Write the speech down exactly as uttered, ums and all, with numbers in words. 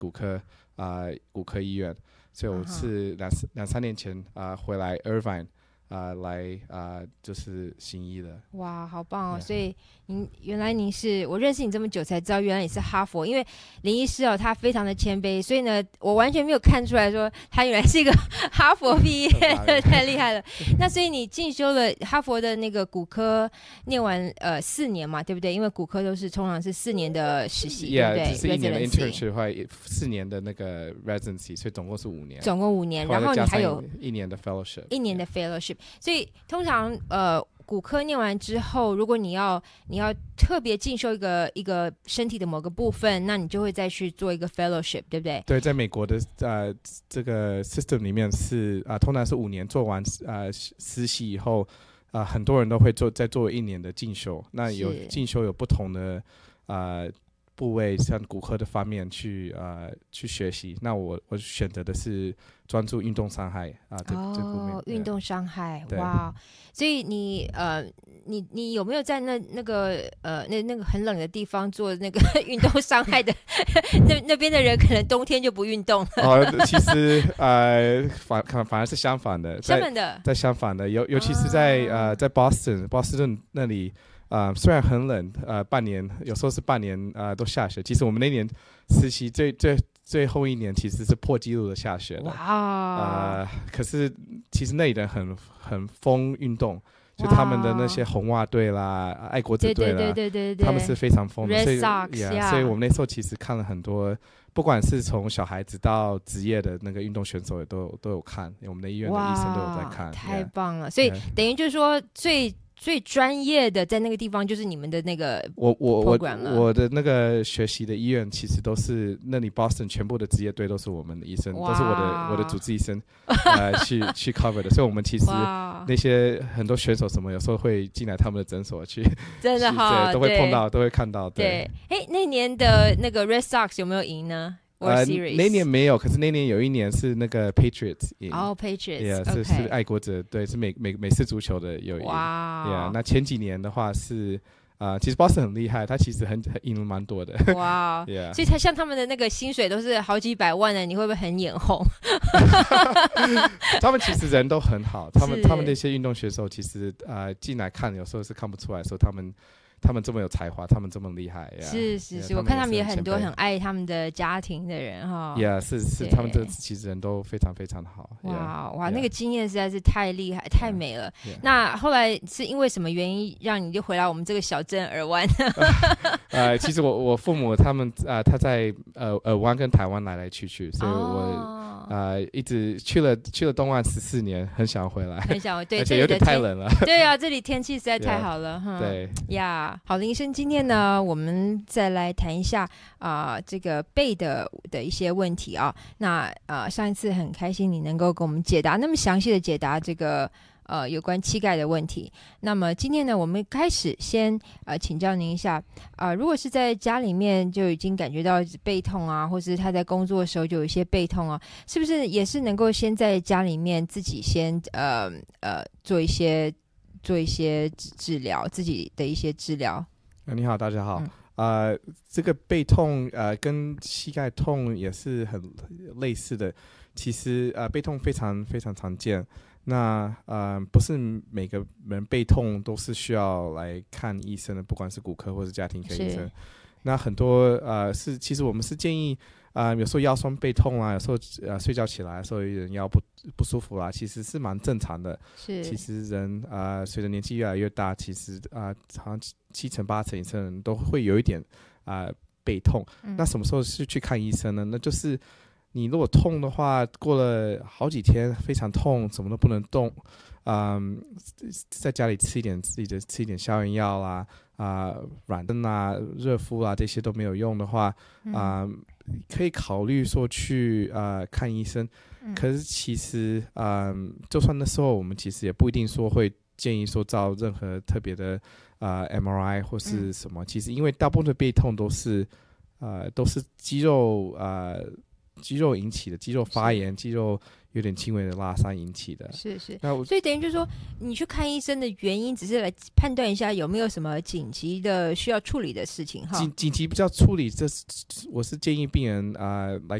骨科啊、呃、骨科医院，所以我是两、uh-huh. 两三年前啊、呃、回来 Irvine 啊、呃、来啊、呃、就是行医的。 哇，好棒哦！ Yeah. 所以您原来您是我认识你这么久才知道，原来你是哈佛。因为林医师哦，他非常的谦卑，所以呢，我完全没有看出来说他原来是一个哈佛毕业太厉害了。那所以你进修了哈佛的那个骨科，念完呃四年嘛，对不对？因为骨科都是通常是四年的实习， yeah, 对不对？ 是一年的 internship 的话，四年的那个 residency， 所以总共是五年。 总共五年，然后你还有一年的 fellowship， 一年的 fellowship。所以通常呃。骨科念完之后，如果你要你要特别进修一个一个身体的某个部分，那你就会再去做一个 fellowship， 对不对？ 对，在美国的呃这个 system 里面是啊、呃，通常是五年做完呃实习以后，啊、呃，很多人都会做再做一年的进修。那有进修有不同的呃部位，像骨科的方面去呃去学习。那我我选择的是专注运动伤害啊、呃、这、 哦、 这部分。 运动伤害，哇！所以你呃，你你有没有在那那个呃那那个很冷的地方做那个运动伤害的？那那边的人可能冬天就不运动了。 哦，其实呃反反而是相反的， 相反的， 在相反的，尤尤其是在、啊、呃在 Boston Boston 那里。呃，虽然很冷，呃，半年有时候是半年，呃，都下雪。其实我们那年实习最最最后一年，其实是破纪录的下雪的。 哇！ 呃，可是其实那里人很很疯运动，就他们的那些红袜队啦、爱国者队啦， 对对对对对， 他们是非常疯的。 Red 所以 Sox， yeah, 所以我们那时候其实看了很多，不管是从小孩子到职业的那个运动选手，也都有都有看，我们的医院的医生都有在看。 太 yeah, 棒了！所以 yeah. 等于就是说最。最专业的在那个地方就是你们的那个 program 了。 我我我我的那个学习的医院其实都是那里 Boston 全部的职业队都是我们的医生，都是我的我的主治医生呃去去 cover 的，所以我们其实那些很多选手什么有时候会进来他们的诊所去， 真的哈、哦， 都会碰到都会看到。对， 哎，那年的那个 Red Sox 有没有赢呢？ 呃，那年没有，可是那年有一年是那个 Patriots 赢。 哦、oh, Patriots， yeah, 是、okay. 是爱国者，对，是美美美式足球的有赢。 哇、wow. yeah, 那前几年的话是，呃，其实 Boston 很厉害，他其实很很赢了蛮多的。 哇、wow. yeah. 所以他像他们的那个薪水都是好几百万的，你会不会很眼红？ 他们其实人都很好，他们他们那些运动选手其实呃进来看有时候是看不出来，说他们。他们这么有才华，他们这么厉害， yeah, 是是是， yeah, 我看他们也很多很爱他们的家庭的人哈。 yeah, 是是，他们这其实人都非常非常好。 哇、 yeah, 哇， yeah. 那个经验实在是太厉害，太美了。 Yeah, yeah. 那后来是因为什么原因让你就回来我们这个小镇尔湾？ 呃，其实我我父母他们啊、呃，他在呃尔湾跟台湾来来去去，所以我。哦呃，一直去了去了东岸十四年，很想回来， 很想对， 而且有点太冷了。 对啊，这里天气实在太好了哈。 对呀，好，林医生，今天呢，我们再来谈一下啊、呃，这个背的的一些问题啊。那呃，上一次很开心你能够给我们解答那么详细的解答这个。呃，有关膝盖的问题。那么今天呢，我们开始先呃请教您一下啊、呃，如果是在家里面就已经感觉到背痛啊，或是他在工作的时候就有一些背痛啊，是不是也是能够先在家里面自己先呃呃做一些做一些治疗，自己的一些治疗？ 你好，大家好。 嗯呃，这个背痛呃跟膝盖痛也是很类似的，其实呃背痛非常非常常见。那呃，不是每个人背痛都是需要来看医生的，不管是骨科或是家庭科医生。那很多呃是，其实我们是建议啊、呃，有时候腰酸背痛啊，有时候呃睡觉起来的时候有人腰不不舒服啦，其实是蛮正常的。 是， 其实人啊、呃，随着年纪越来越大，其实啊、呃，好像七成八成以上人都会有一点啊、呃、背痛、嗯。那什么时候是去看医生呢？那就是你如果痛的话，过了好几天非常痛，什么都不能动，嗯，在家里吃一点自己的吃一点消炎药啦，啊、呃，软灯啊、热敷啊这些都没有用的话，啊、嗯呃，可以考虑说去呃看医生。嗯、可是其实，嗯、呃，就算那时候我们其实也不一定说会建议说照任何特别的啊、呃、M R I 或是什么、嗯。其实因为大部分的背痛都是呃都是肌肉呃。 肌肉引起的，肌肉发炎，肌肉有点轻微的拉伤引起的。 是是， 那我所以等于就是说，你去看医生的原因，只是来判断一下有没有什么紧急的需要处理的事情哈。 紧紧急比较处理，这是我是建议病人啊、呃、来